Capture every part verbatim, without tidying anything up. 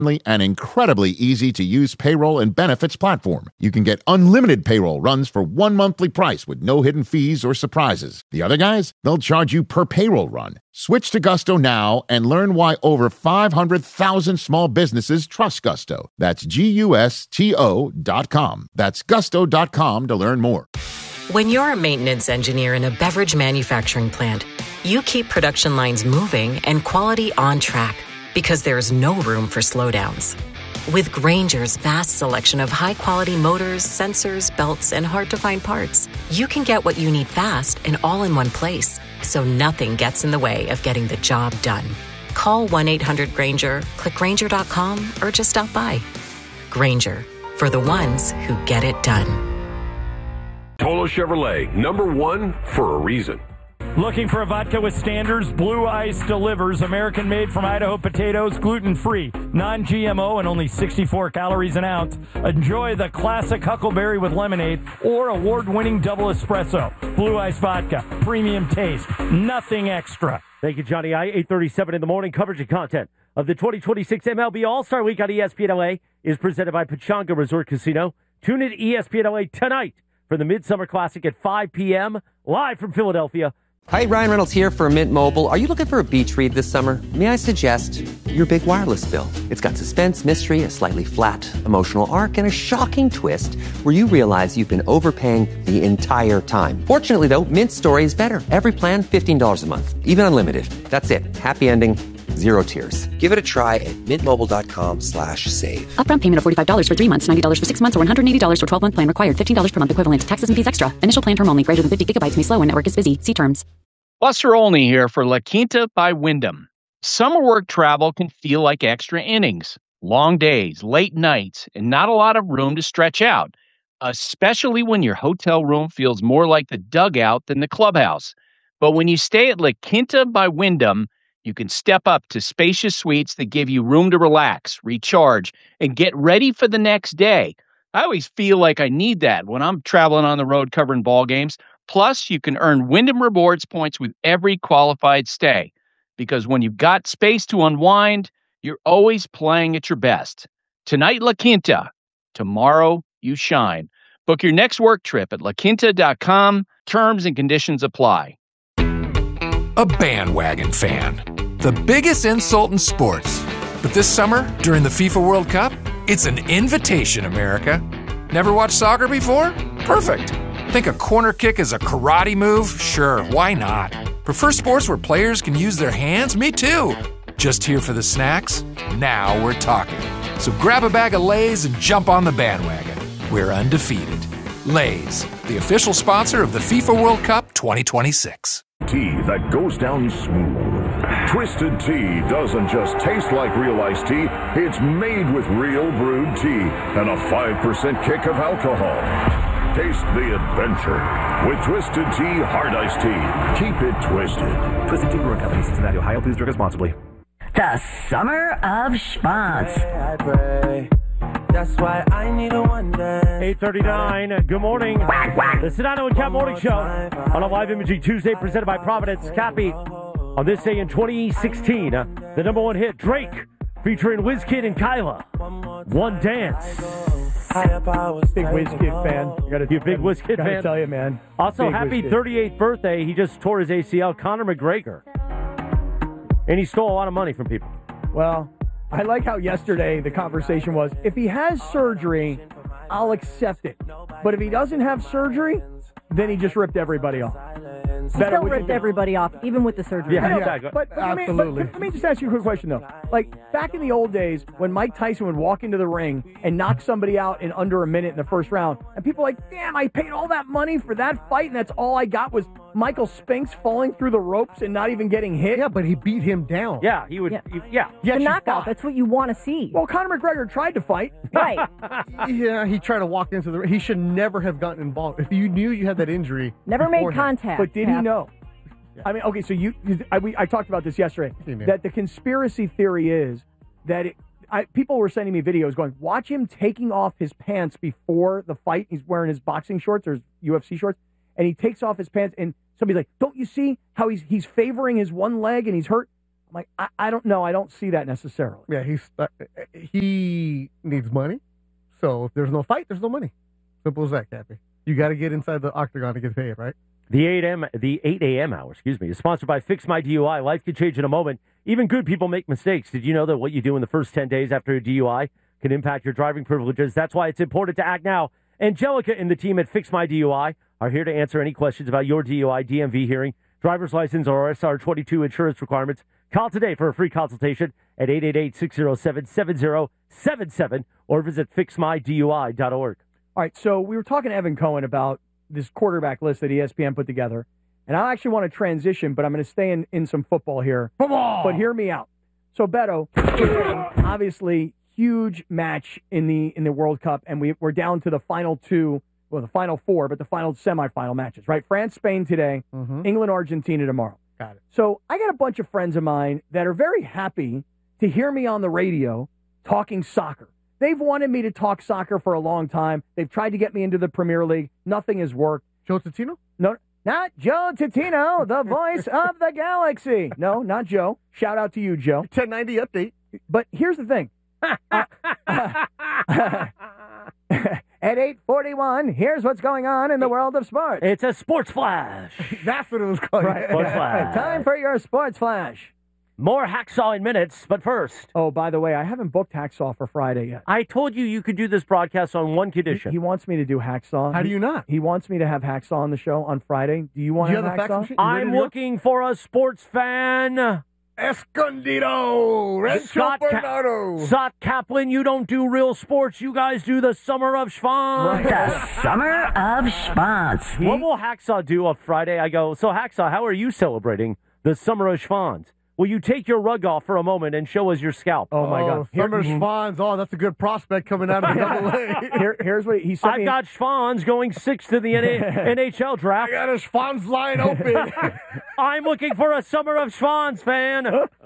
and incredibly easy-to-use payroll and benefits platform. You can get unlimited payroll runs for one monthly price with no hidden fees or surprises. The other guys, they'll charge you per payroll run. Switch to Gusto now and learn why over five hundred thousand small businesses trust Gusto. That's G U S T O dot com. That's gusto dot com to learn more. When you're a maintenance engineer in a beverage manufacturing plant, you keep production lines moving and quality on track because there's no room for slowdowns. With Grainger's vast selection of high-quality motors, sensors, belts, and hard-to-find parts, you can get what you need fast and all in one place, so nothing gets in the way of getting the job done. Call one eight hundred Grainger, click Grainger dot com, or just stop by. Grainger, for the ones who get it done. Polo Chevrolet, number one for a reason. Looking for a vodka with standards? Blue Ice delivers. American-made from Idaho potatoes, gluten-free, non-G M O, and only sixty-four calories an ounce. Enjoy the classic Huckleberry with lemonade or award-winning double espresso. Blue Ice vodka, premium taste, nothing extra. Thank you, Johnny I. eight thirty-seven in the morning. Coverage and content of the twenty twenty-six M L B All-Star Week on E S P N L A is presented by Pechanga Resort Casino. Tune in to E S P N L A tonight for the Midsummer Classic at five p.m. live from Philadelphia. Hi, Ryan Reynolds here for Mint Mobile. Are you looking for a beach read this summer? May I suggest your big wireless bill? It's got suspense, mystery, a slightly flat, emotional arc, and a shocking twist where you realize you've been overpaying the entire time. Fortunately, though, Mint's story is better. Every plan, fifteen dollars a month, even unlimited. That's it. Happy ending, zero tears. Give it a try at mintmobile.com slash save. Upfront payment of forty-five dollars for three months, ninety dollars for six months, or one hundred eighty dollars for twelve-month plan required. fifteen dollars per month equivalent. Taxes and fees extra. Initial plan term only. Greater than fifty gigabytes may slow when network is busy. See terms. Buster Olney here for La Quinta by Wyndham. Summer work travel can feel like extra innings. Long days, late nights, and not a lot of room to stretch out, especially when your hotel room feels more like the dugout than the clubhouse. But when you stay at La Quinta by Wyndham, you can step up to spacious suites that give you room to relax, recharge, and get ready for the next day. I always feel like I need that when I'm traveling on the road covering ball games. Plus, you can earn Wyndham Rewards points with every qualified stay. Because when you've got space to unwind, you're always playing at your best. Tonight, La Quinta. Tomorrow, you shine. Book your next work trip at la quinta dot com. Terms and conditions apply. A bandwagon fan. The biggest insult in sports. But this summer, during the FIFA World Cup, it's an invitation, America. Never watched soccer before? Perfect. Think a corner kick is a karate move? Sure, why not? Prefer sports where players can use their hands? Me too. Just here for the snacks? Now we're talking. So grab a bag of Lay's and jump on the bandwagon. We're undefeated. Lay's, the official sponsor of the FIFA World Cup twenty twenty-six. Tea that goes down smooth. Twisted Tea doesn't just taste like real iced tea, it's made with real brewed tea and a five percent kick of alcohol. Taste the adventure with Twisted Tea Hard Iced Tea. Keep it twisted. Twisted Tea Brewing Company, Cincinnati, Ohio. Please drink responsibly. The Summer of Schmantz. That's why I need a one dance. eight thirty-nine. Good morning. The Sedano and Cat Morning Show on a live imaging Tuesday presented by Providence. Cappy, on this day in twenty sixteen, uh, the number one hit, Drake, featuring WizKid and Kyla. One Dance. Big WizKid fan. You got a big WizKid fan. I tell you, man. Also, Big happy WizKid. thirty-eighth birthday. He just tore his A C L. Conor McGregor. And he stole a lot of money from people. Well, I like how yesterday the conversation was, if he has surgery, I'll accept it. But if he doesn't have surgery, then he just ripped everybody off. He still ripped everybody off, even with the surgery. Yeah, I know, exactly. But, but let me- Absolutely. but let me just ask you a quick question, though. Like, back in the old days, when Mike Tyson would walk into the ring and knock somebody out in under a minute in the first round, and people were like, damn, I paid all that money for that fight, and that's all I got was Michael Spinks falling through the ropes and not even getting hit? Yeah, but he beat him down. Yeah, he would. Yeah. he- yeah. Yes, the you knockout, fought. that's what you want to see. Well, Conor McGregor tried to fight. Right. Yeah, he tried to walk into the. He should never have gotten involved. If you knew you had that injury, Never made beforehand. contact. But did Cap. he know? I mean, okay, so you, you I, we, I talked about this yesterday, Hey, man. that the conspiracy theory is that it, I, people were sending me videos going, watch him taking off his pants before the fight. He's wearing his boxing shorts or his U F C shorts, and he takes off his pants, and somebody's like, don't you see how he's he's favoring his one leg and he's hurt? I'm like, I, I don't know. I don't see that necessarily. Yeah, he's uh, he needs money. So if there's no fight, there's no money. Simple as that, Cappy. You got to get inside the octagon to get paid, right? The eight a.m. the eight a.m. hour, excuse me, is sponsored by Fix My D U I. Life can change in a moment. Even good people make mistakes. Did you know that what you do in the first ten days after a D U I can impact your driving privileges? That's why it's important to act now. Angelica and the team at Fix My D U I are here to answer any questions about your D U I, D M V hearing, driver's license, or S R twenty-two insurance requirements. Call today for a free consultation at eight eight eight, six oh seven, seven oh seven seven or visit fix my D U I dot org. All right, so we were talking to Evan Cohen about this quarterback list that E S P N put together, and I actually want to transition, but I'm going to stay in, in some football here. Football! But hear me out. So, Beto, obviously, huge match in the in the World Cup, and we, we're down to the final two, well, the final four, but the final semifinal matches, right? France, Spain today, Mhm. England, Argentina tomorrow. Got it. So I got a bunch of friends of mine that are very happy to hear me on the radio talking soccer. They've wanted me to talk soccer for a long time. They've tried to get me into the Premier League. Nothing has worked. Joe Totino? No, not Joe Totino, the voice of the galaxy. No, not Joe. Shout out to you, Joe. ten ninety update. But here's the thing. Uh, uh, at eight forty-one, here's what's going on in the world of sports. It's a sports flash. That's what it was called. Right. Sports flash. Time for your sports flash. More hacksaw in minutes, but first. Oh, by the way, I haven't booked Hacksaw for Friday yet. I told you you could do this broadcast on one condition. He, he wants me to do Hacksaw. How do He- you not? He wants me to have Hacksaw on the show on Friday. Do you want Do to you have have the fax Hacksaw? machine? You ready I'm to go? looking for a sports fan. Escondido! Rancho Scott, Ka- Bernardo! Scott Kaplan, you don't do real sports. You guys do the Summer of Schwanz. The Summer of Schwanz. What will Hacksaw do on Friday? I go, so Hacksaw, how are you celebrating the Summer of Schwanz? Will you take your rug off for a moment and show us your scalp? Oh, my God. Here- Summer Schwanz. Oh, that's a good prospect coming out of the double A. Here, here's what he sent I've me. got Schwanz going sixth to the N H L I draft. got a Schwanz line open. I'm looking for a Summer of Schwanz fan.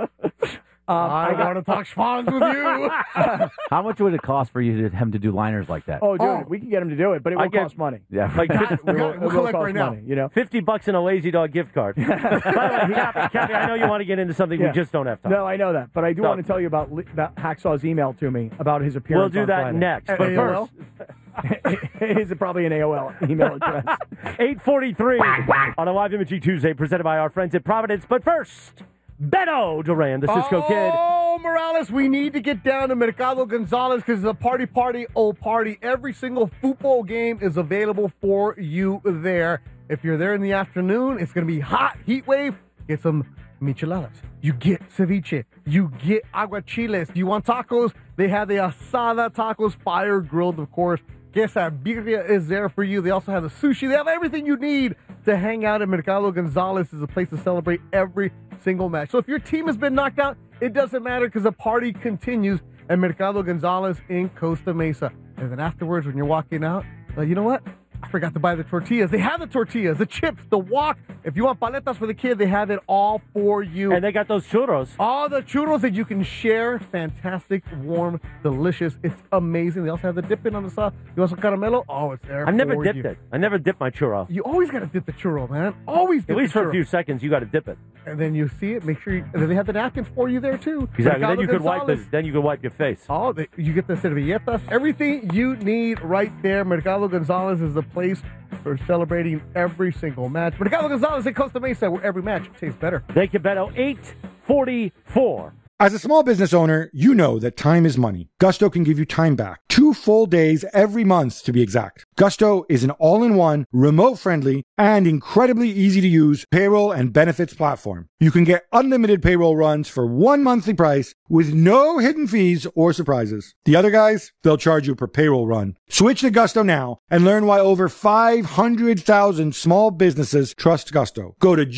Um, I I got. want to talk Schwanz with you. How much would it cost for you to him to do liners like that? Oh, dude, Oh. we can get him to do it, but it I will get- cost money. Yeah. Like we It got, will, we'll it will collect cost right now. money, you know? fifty bucks and a Lazy Dog gift card. By the way, Cappy, Cappy, I know you want to get into something Yeah. we just don't have time. No, I know that, but I do No. want to tell you about, li- about Hacksaw's email to me about his We'll appearance. do on that Friday. next. At But A O L? first, It is probably an A O L email address. eight forty-three on a Live Imaging Tuesday presented by our friends at Providence. But first, Beto Duran, the Cisco Kid. Oh, Morales, we need to get down to Mercado Gonzalez because it's a party, party, oh party. Every single football game is available for you there. If you're there in the afternoon, it's going to be hot, heat wave. Get some micheladas. You get ceviche. You get aguachiles. Do you want tacos? They have the asada tacos, fire grilled, of course. Quesabirria is there for you. They also have the sushi. They have everything you need to hang out at Mercado Gonzalez. Is a place to celebrate every single match. So if your team has been knocked out, it doesn't matter because the party continues at Mercado Gonzalez in Costa Mesa. And then afterwards, when you're walking out, uh, you know what? I forgot to buy the tortillas. They have the tortillas, the chips, the wok. If you want paletas for the kid, they have it all for you. And they got those churros. All the churros that you can share. Fantastic, warm, delicious. It's amazing. They also have the dipping on the side. You want some caramelo? Oh, it's there I've never for dipped you. it. I never dipped my churro. You always got to dip the churro, man. Always dip At least the for churro. a few seconds, you got to dip it. And then you see it. Make sure you, and then they have the napkins for you there, too. Exactly. Mercado Then you could wipe the, Gonzalez. Then you could wipe your face. Oh, they, you get the servilletas. Everything you need right there. Mercado Gonzalez is the place for celebrating every single match. Mercado Gonzalez in Costa Mesa, where every match tastes better. Thank you, Beto. eight forty-four. As a small business owner, you know that time is money. Gusto can give you time back. Two full days every month, to be exact. Gusto is an all-in-one, remote-friendly, and incredibly easy-to-use payroll and benefits platform. You can get unlimited payroll runs for one monthly price with no hidden fees or surprises. The other guys, they'll charge you per payroll run. Switch to Gusto now and learn why over five hundred thousand small businesses trust Gusto. Go to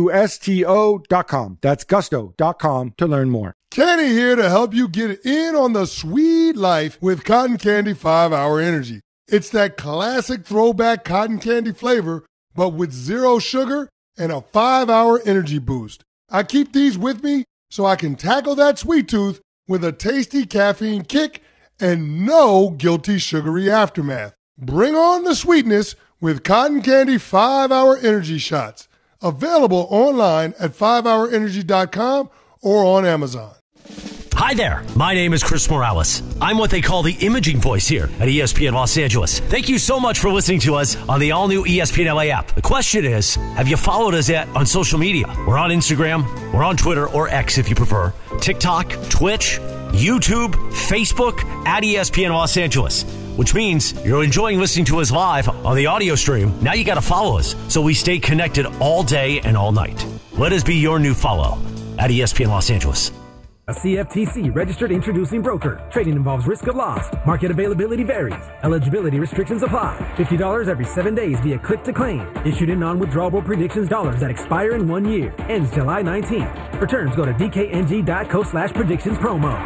gusto dot com. That's gusto dot com to learn more. Kenny here to help you get in on the sweet life with Cotton Candy five hour Energy. It's that classic throwback cotton candy flavor, but with zero sugar and a five hour energy boost. I keep these with me so I can tackle that sweet tooth with a tasty caffeine kick and no guilty sugary aftermath. Bring on the sweetness with Cotton Candy five hour Energy Shots. Available online at five hour energy dot com or on Amazon. Hi there, my name is Chris Morales. I'm what they call the imaging voice here at E S P N Los Angeles. Thank you so much for listening to us on the all-new E S P N L A app. The question is, have you followed us yet on social media? We're on Instagram, we're on Twitter, or X if you prefer, TikTok, Twitch, YouTube, Facebook, at E S P N Los Angeles. Which means you're enjoying listening to us live on the audio stream. Now you got to follow us so we stay connected all day and all night. Let us be your new follow at E S P N Los Angeles. A C F T C registered introducing broker. Trading involves risk of loss. Market availability varies. Eligibility restrictions apply. fifty dollars every seven days via click to claim. Issued in non-withdrawable predictions dollars that expire in one year. Ends July nineteenth. For terms, go to d k n g dot co slash predictions promo.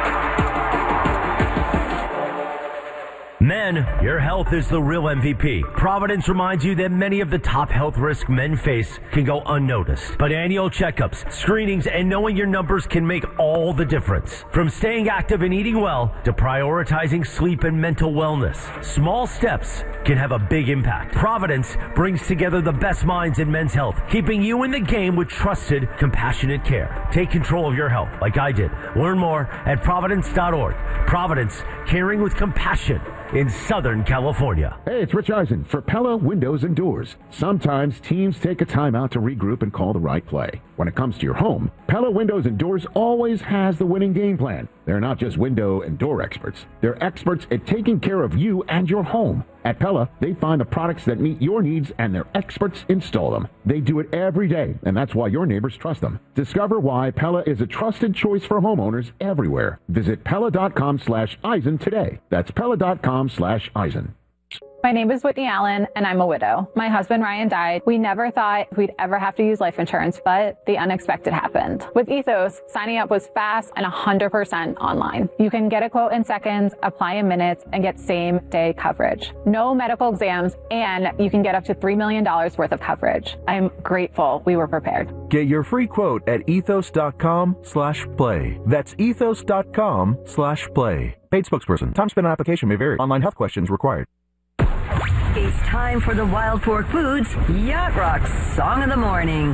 Men, your health is the real M V P. Providence reminds you that many of the top health risks men face can go unnoticed. But annual checkups, screenings, and knowing your numbers can make all the difference. From staying active and eating well to prioritizing sleep and mental wellness, small steps can have a big impact. Providence brings together the best minds in men's health, keeping you in the game with trusted, compassionate care. Take control of your health like I did. Learn more at providence dot org. Providence, caring with compassion in Southern California. Hey, it's Rich Eisen for Pella Windows and Doors. Sometimes teams take a time out to regroup and call the right play. When it comes to your home, Pella Windows and Doors always has the winning game plan. They're not just window and door experts. They're experts at taking care of you and your home. At Pella, they find the products that meet your needs and their experts install them. They do it every day, and that's why your neighbors trust them. Discover why Pella is a trusted choice for homeowners everywhere. Visit Pella.com slash Eisen today. That's Pella.com slash Eisen. My name is Whitney Allen, and I'm a widow. My husband, Ryan, died. We never thought we'd ever have to use life insurance, but the unexpected happened. With Ethos, signing up was fast and one hundred percent online. You can get a quote in seconds, apply in minutes, and get same-day coverage. No medical exams, and you can get up to three million dollars worth of coverage. I'm grateful we were prepared. Get your free quote at ethos.com slash play. That's ethos.com slash play. Paid spokesperson. Time spent on application may vary. Online health questions required. It's time for the Wild Fork Foods Yacht Rock Song of the Morning.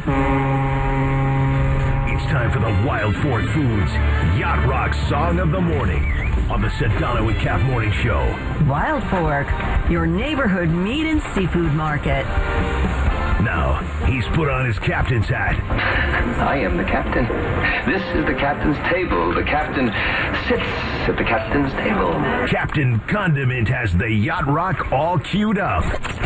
It's time for the Wild Fork Foods Yacht Rock Song of the Morning on the Sedano and Cap Morning Show. Wild Fork, your neighborhood meat and seafood market. Now, he's put on his captain's hat. I am the captain. This is the captain's table. The captain sits at the captain's table. Captain Condiment has the Yacht Rock all queued up.